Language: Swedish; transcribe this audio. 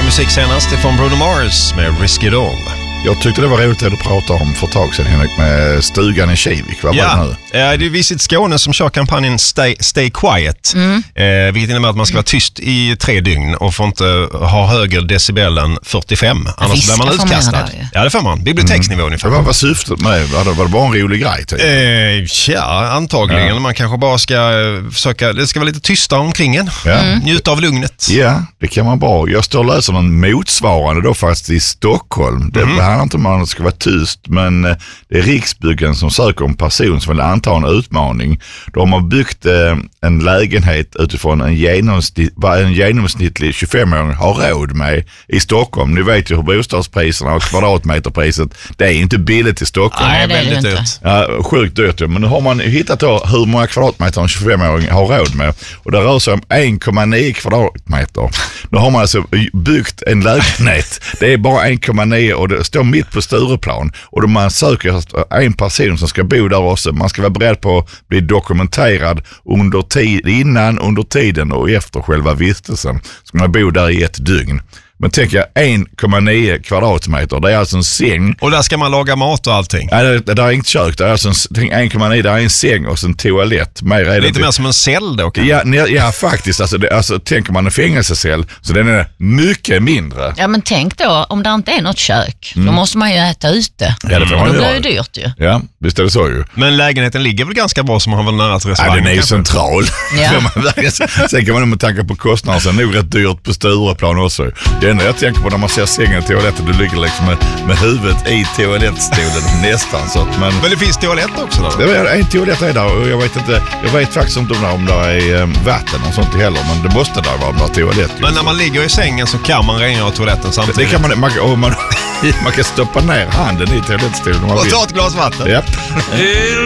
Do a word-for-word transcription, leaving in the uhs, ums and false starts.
musik senast från Bruno Mars med Risk It All. Jag tyckte det var roligt det du pratade om för ett tag sedan, Henrik, med stugan i Kivik. Vad ja, var det nu? Eh, det är Visit Skåne som kör kampanjen Stay, Stay Quiet. Mm. Eh, vilket innebär att man ska vara tyst i tre dygn och får inte ha högre decibel än fyrtiofem. Annars blir man utkastad. Där, ja. ja, det får man. Biblioteksnivå mm. ungefär. Vad var syftet med det? Var det bara en rolig grej? Typ? Eh, ja, antagligen. Ja. Man kanske bara ska försöka, det ska vara lite tysta omkring en. Ja. Mm. Njuta av lugnet. Ja, det kan man bara. Jag står och läser någon motsvarande då fast i Stockholm. Det mm. handlar inte om att det ska vara tyst, men det är Riksbyggen som söker en person som vill anta en utmaning. De har byggt eh, en lägenhet utifrån en, genomsnitt, vad en genomsnittlig tjugofemåring har råd med i Stockholm. Ni vet ju hur bostadspriserna och kvadratmeterpriset, det är inte billigt i Stockholm. Nej, det är väldigt dyrt. Ja, sjukt dyrt. Men nu har man hittat då hur många kvadratmeter en tjugofemåring har råd med. Och det rör sig om en komma nio kvadratmeter. Nu har man alltså byggt en lägenhet. Det är bara en komma nio och det står mitt på Stureplan. Och då man söker en person som ska bo där också. Man ska vara beredd på att bli dokumenterad under tid, innan, under tiden och efter själva vistelsen. Ska man bo där i ett dygn. Men tänk jag, en komma nio kvadratmeter, det är alltså en säng. Och där ska man laga mat och allting? Nej, det, det är inget kök, det är alltså en, en komma nio, det är en säng och en toalett. Mer är det lite mer som en cell då kanske? Ja, ne, ja faktiskt, alltså, det, alltså tänker man en fängelsecell, så den är mycket mindre. Ja, men tänk då, om det inte är något kök, mm. då måste man ju äta ute. Ja, det får man då göra. blir det dyrt ju. Ja, visst är det så ju. Men lägenheten ligger väl ganska bra, så man har väl nära till restaurangen? Ja, den är ju central. Ja. Sen kan man med tanke på kostnader, så är det nog rätt dyrt på Stureplan också. Det enda jag tänker på när man ser sängen i toaletten, du ligger liksom med, med huvudet i toalettstolen nästan. Så att, men, men det finns toalett också då? Det är, en toalett är där och jag vet inte, jag vet faktiskt inte om det, om det är um, vatten och sånt heller, men det måste där vara en toalett. Men när man ligger i sängen så kan man rengöra toaletten samtidigt? Det, det kan man, man, och man, man kan stoppa ner handen i toalettstolen. Och ta ett glas vatten? Japp.